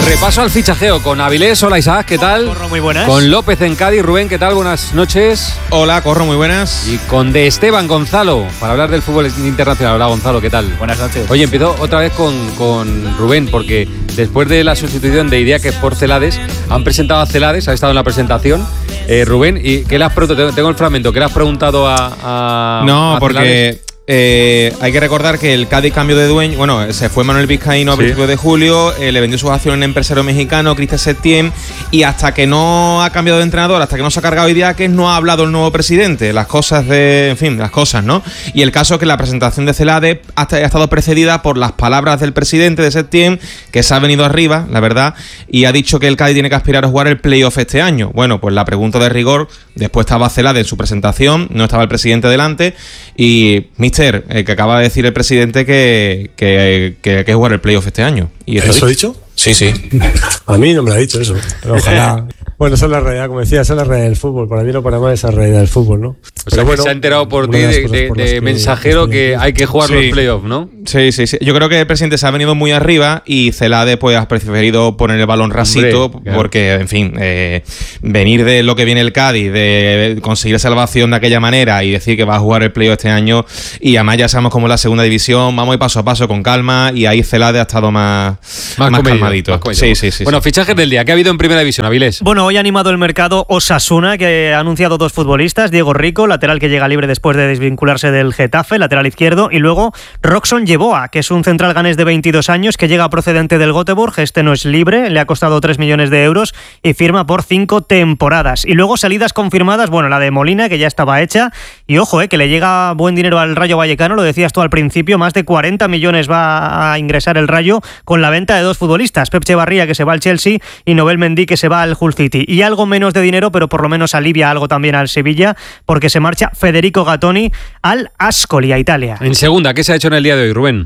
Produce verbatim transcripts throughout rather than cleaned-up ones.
Repaso al fichajeo con Avilés. Hola Isaac, ¿qué tal? Corro, muy buenas. Con López en Cádiz. Rubén, ¿qué tal? Buenas noches. Hola, Corro, muy buenas. Y con De Esteban Gonzalo, para hablar del fútbol internacional. Hola Gonzalo, ¿qué tal? Buenas noches. Oye, empiezo otra vez con, con Rubén, porque después de la sustitución de Idiáquez por Celades, han presentado a Celades, ha estado en la presentación. Eh, Rubén, ¿y qué le has preguntado? Tengo el fragmento, ¿qué le has preguntado a, a No, a porque... Celades? Eh, hay que recordar que el Cádiz cambió de dueño. Bueno, se fue Manuel Vizcaíno a Sí. principios de julio, eh, le vendió sus acciones a un empresario mexicano, Cristian Septién, y hasta que no ha cambiado de entrenador, hasta que no se ha cargado Idiáquez, no ha hablado el nuevo presidente. Las cosas de. En fin, las cosas, ¿no? Y el caso es que la presentación de Celades ha, ha estado precedida por las palabras del presidente de Septién, que se ha venido arriba, la verdad, y ha dicho que el Cádiz tiene que aspirar a jugar el playoff este año. Bueno, pues la pregunta de rigor, después estaba Celades en su presentación, no estaba el presidente delante, y mister, eh, que acaba de decir el presidente que, que, que hay que jugar el playoff este año. ¿Y ¿Eso, ¿Eso ha dicho? Sí, sí. A mí no me lo ha dicho eso, pero ojalá. Bueno, esa es la realidad, como decía, esa es la realidad del fútbol. Para mí no para más esa es la realidad del fútbol, ¿no? O sea, Pero que bueno, se ha enterado por una ti de las de, cosas de- por las de que mensajero estoy que hay que jugar Sí. los playoffs, ¿no? Sí, sí, sí. Yo creo que el presidente se ha venido muy arriba y Celades pues ha preferido poner el balón rasito. Hombre, claro. Porque, en fin, eh, venir de lo que viene el Cádiz, de conseguir salvación de aquella manera y decir que va a jugar el playoff este año, y además ya sabemos cómo es la segunda división, vamos a ir paso a paso con calma, y ahí Celades ha estado más, más, comedido, calmadito. más comedido. Sí, sí, sí. Bueno, sí. fichajes del día. ¿Qué ha habido en Primera División, Avilés? Bueno, hoy ha animado el mercado Osasuna, que ha anunciado dos futbolistas: Diego Rico, lateral que llega libre después de desvincularse del Getafe, lateral izquierdo, y luego Roxon Yeboah, que es un central ganés de veintidós años que llega procedente del Göteborg. Este no es libre, le ha costado tres millones de euros y firma por cinco temporadas. Y luego salidas confirmadas, bueno, la de Molina, que ya estaba hecha, y ojo, eh, que le llega buen dinero al Rayo Vallecano, lo decías tú al principio, más de cuarenta millones va a ingresar el Rayo con la venta de dos futbolistas: Pep Echevarría, que se va al Chelsea, y Nobel Mendy, que se va al Hull City. Y algo menos de dinero, pero por lo menos alivia algo también al Sevilla, porque se marcha Federico Gattoni al Ascoli, a Italia. En segunda, ¿qué se ha hecho en el día de hoy, Rubén?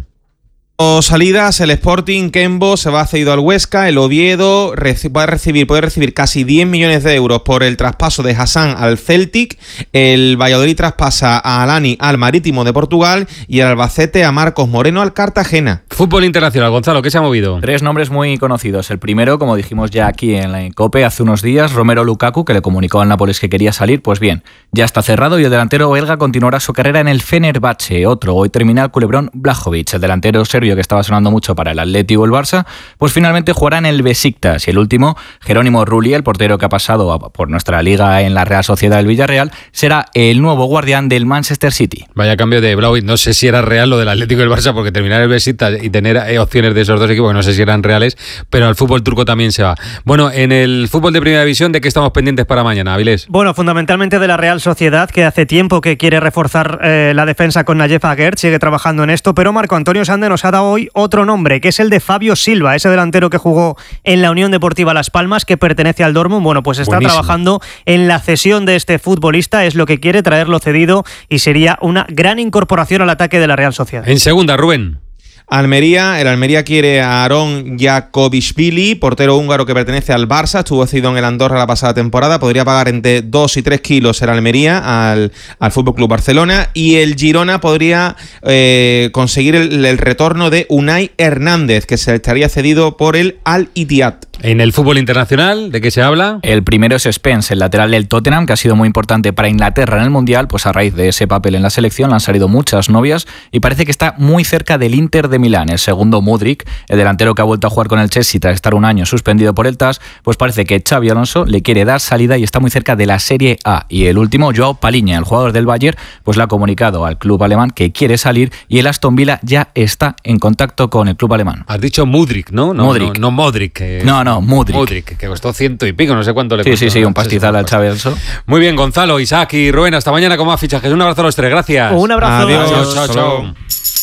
O salidas, el Sporting, Kembo se va cedido al Huesca, el Oviedo reci- puede recibir, puede recibir casi diez millones de euros por el traspaso de Hassan al Celtic, el Valladolid traspasa a Alani al Marítimo de Portugal y el Albacete a Marcos Moreno al Cartagena. Fútbol internacional, Gonzalo, ¿qué se ha movido? Tres nombres muy conocidos. El primero, como dijimos ya aquí en la COPE hace unos días, Romelu Lukaku, que le comunicó al Nápoles que quería salir. Pues bien, ya está cerrado y el delantero belga continuará su carrera en el Fenerbahce. Otro, hoy termina el culebrón Blajovic, el delantero serbio que estaba sonando mucho para el Atleti o el Barça, pues finalmente jugará en el Besiktas. Y el último, Jerónimo Rulli, el portero que ha pasado a- por nuestra liga en la Real Sociedad del Villarreal, será el nuevo guardián del Manchester City. Vaya cambio de Blaovic. No sé si era real lo del Atlético y el Barça, porque terminar el Besiktas y tener eh, opciones de esos dos equipos, que no sé si eran reales, pero al fútbol turco también se va. Bueno, en el fútbol de Primera División, ¿de qué estamos pendientes para mañana, Avilés? Bueno, fundamentalmente de la Real Sociedad, que hace tiempo que quiere reforzar eh, la defensa con Nayef Aguerd, sigue trabajando en esto, pero Marco Antonio Sande nos ha dado hoy otro nombre, que es el de Fabio Silva, ese delantero que jugó en la Unión Deportiva Las Palmas, que pertenece al Dortmund. Bueno, pues está Buenísimo. trabajando en la cesión de este futbolista, es lo que quiere, traerlo cedido, y sería una gran incorporación al ataque de la Real Sociedad. En segunda, Rubén. Almería, el Almería quiere a Aron Jakovishvili, portero húngaro que pertenece al Barça, estuvo cedido en el Andorra la pasada temporada, podría pagar entre dos y tres kilos el Almería al, al F C Barcelona, y el Girona podría eh, conseguir el, el retorno de Unai Hernández, que se estaría cedido por el Al-Ittihad. En el fútbol internacional, ¿de qué se habla? El primero es Spence, el lateral del Tottenham, que ha sido muy importante para Inglaterra en el Mundial, pues a raíz de ese papel en la selección le han salido muchas novias y parece que está muy cerca del Inter de Milán. El segundo, Mudryk, el delantero que ha vuelto a jugar con el Chelsea tras estar un año suspendido por el T A S, pues parece que Xabi Alonso le quiere dar salida y está muy cerca de la Serie A. Y el último, Joao Paliña, el jugador del Bayern, pues le ha comunicado al club alemán que quiere salir y el Aston Villa ya está en contacto con el club alemán. Has dicho Mudryk, ¿no? No, Mudryk. No, no Modric. eh. No, no, Mudryk. Mudryk, que costó ciento y pico, no sé cuánto le Sí, costó. sí, sí, un No sé si pastizal fue al un Xabi Alonso. Muy bien, Gonzalo, Isaac y Rubén, hasta mañana con más fichajes. Un abrazo a los tres, gracias. Un abrazo. Adiós. Chao, chao, Hasta chao. luego.